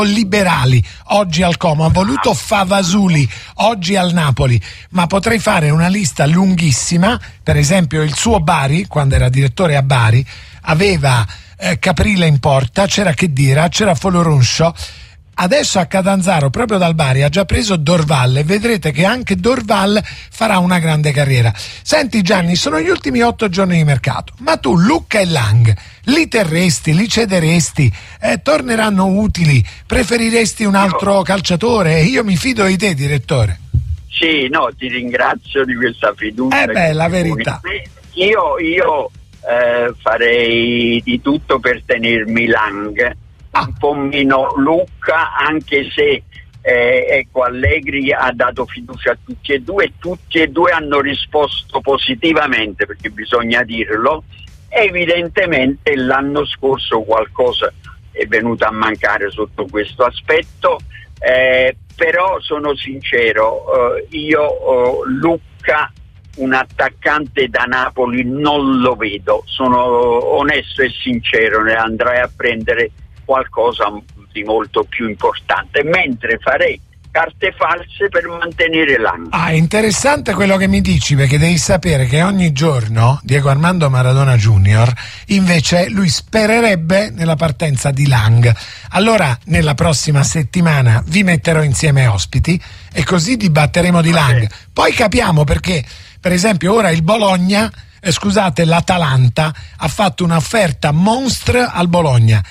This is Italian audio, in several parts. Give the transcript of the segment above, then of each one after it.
Liberali oggi al Como, ha voluto Favasuli oggi al Napoli, ma potrei fare una lista lunghissima. Per esempio il suo Bari, quando era direttore a Bari, aveva Caprile in porta, c'era Khedira, c'era Folorunsho. Adesso a Catanzaro, proprio dal Bari, ha già preso Dorval e vedrete che anche Dorval farà una grande carriera. Senti Gianni, sono gli ultimi 8 giorni di mercato, ma tu Lucca e Lang li terresti, li cederesti, torneranno utili, preferiresti un altro calciatore? Io mi fido di te, direttore. Sì, no, ti ringrazio di questa fiducia. La verità. Io farei di tutto per tenermi Lang, un po' meno Lucca, anche se ecco, Allegri ha dato fiducia a tutti e due hanno risposto positivamente, perché bisogna dirlo. Evidentemente l'anno scorso qualcosa è venuto a mancare sotto questo aspetto, però sono sincero, io Lucca, un attaccante da Napoli, non lo vedo, sono onesto e sincero, ne andrei a prendere qualcosa di molto più importante, mentre farei carte false per mantenere Lang. È interessante quello che mi dici, perché devi sapere che ogni giorno Diego Armando Maradona Junior invece lui spererebbe nella partenza di Lang. Allora nella prossima settimana vi metterò insieme ospiti e così dibatteremo di Lang. Poi capiamo perché, per esempio, ora il Bologna, l'Atalanta ha fatto un'offerta monstre al Bologna,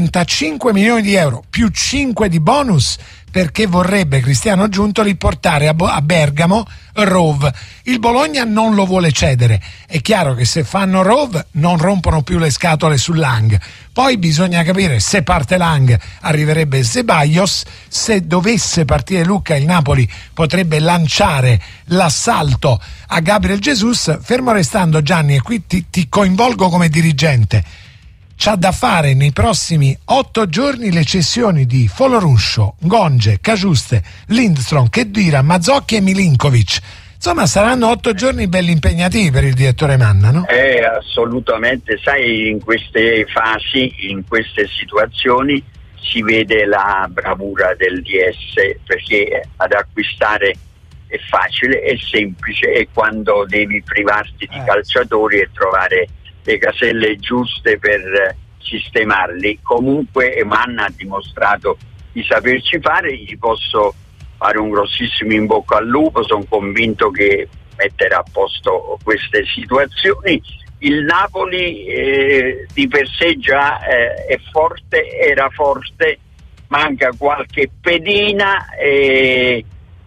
35 milioni di euro più 5 di bonus, perché vorrebbe Cristiano Giuntoli portare a Bergamo Rove. Il Bologna non lo vuole cedere. È chiaro che se fanno Rove non rompono più le scatole su Lang. Poi bisogna capire se parte Lang arriverebbe Ceballos, se dovesse partire Lucca il Napoli potrebbe lanciare l'assalto a Gabriel Jesus, fermo restando Gianni, e qui ti coinvolgo come dirigente. C'ha da fare nei prossimi 8 giorni le cessioni di Folorunsho, Gonge, Cagiuste, Lindstrom, Khedira, Mazzocchi e Milinkovic. Insomma, saranno 8 giorni belli impegnativi per il direttore Manna, no? Assolutamente, sai, in queste fasi, in queste situazioni si vede la bravura del DS, perché ad acquistare è facile, è semplice, e quando devi privarti di calciatori e trovare le caselle giuste per sistemarli. Comunque Manna ha dimostrato di saperci fare, gli posso fare un grossissimo in bocca al lupo, sono convinto che metterà a posto queste situazioni. Il Napoli di per sé già è forte, era forte, manca qualche pedina e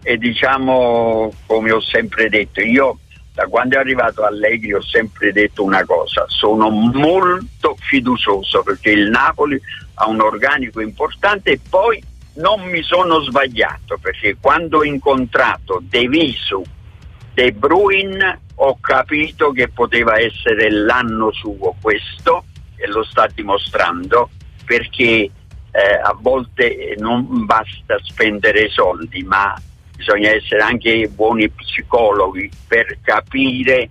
diciamo, come ho sempre detto, io da quando è arrivato Allegri ho sempre detto una cosa: sono molto fiducioso perché il Napoli ha un organico importante, e poi non mi sono sbagliato, perché quando ho incontrato De Visu, De Bruyne, ho capito che poteva essere l'anno suo questo, e lo sta dimostrando, perché a volte non basta spendere soldi, ma bisogna essere anche buoni psicologi per capire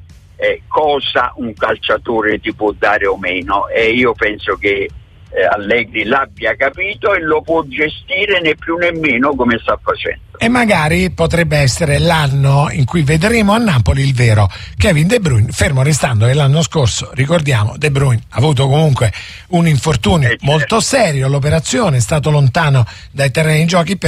cosa un calciatore ti può dare o meno, e io penso che Allegri l'abbia capito e lo può gestire né più né meno come sta facendo. E magari potrebbe essere l'anno in cui vedremo a Napoli il vero Kevin De Bruyne, fermo restando che l'anno scorso, ricordiamo, De Bruyne ha avuto comunque un infortunio molto serio, l'operazione, è stato lontano dai terreni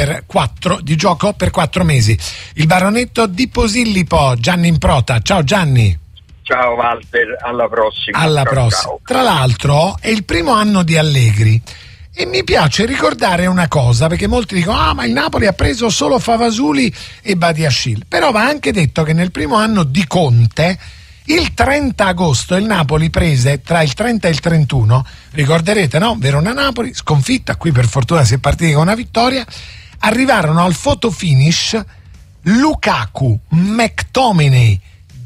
di gioco per 4 mesi. Il baronetto di Posillipo, Gianni Improta. Ciao Gianni. Ciao Walter, alla prossima. Alla prossima. Ciao. Tra l'altro è il primo anno di Allegri e mi piace ricordare una cosa, perché molti dicono ma il Napoli ha preso solo Favasuli e Badiashile, però va anche detto che nel primo anno di Conte, il 30 agosto, il Napoli prese tra il 30 e il 31, ricorderete, no? Verona-Napoli, sconfitta, qui per fortuna si è partiti con una vittoria, arrivarono al photo finish Lukaku, McTominay,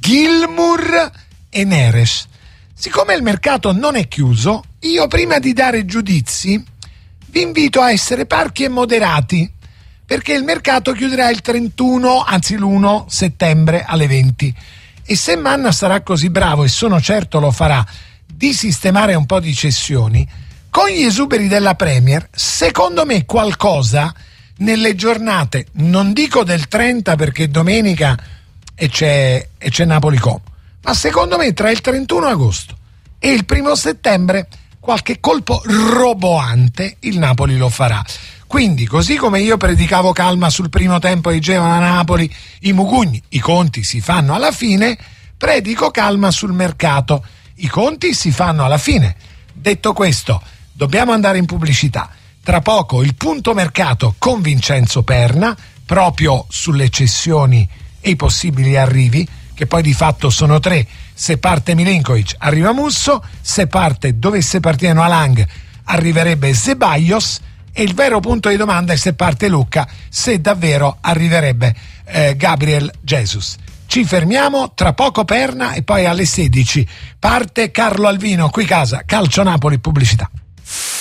Gilmour e Neres. Siccome il mercato non è chiuso, io prima di dare giudizi vi invito a essere parchi e moderati, perché il mercato chiuderà il 31, anzi l'1 settembre alle 20. E se Manna sarà così bravo, e sono certo lo farà, di sistemare un po' di cessioni, Con gli esuberi della Premier, secondo me qualcosa nelle giornate, non dico del 30 perché è domenica e c'è Napoli-Como, ma secondo me tra il 31 agosto e il 1 settembre qualche colpo roboante il Napoli lo farà. Quindi, così come io predicavo calma sul primo tempo e dicevano a Napoli i mugugni, i conti si fanno alla fine, predico calma sul mercato, i conti si fanno alla fine. Detto questo, dobbiamo andare in pubblicità. Tra poco il punto mercato con Vincenzo Perna, proprio sulle cessioni e i possibili arrivi, che poi di fatto sono 3. Se parte Milinkovic arriva Musso, se dovesse partire Noalang arriverebbe Ceballos, e il vero punto di domanda è se parte Lucca, se davvero arriverebbe Gabriel Jesus. Ci fermiamo, tra poco Perna e poi alle 16 parte Carlo Alvino, qui casa Calcio Napoli, pubblicità.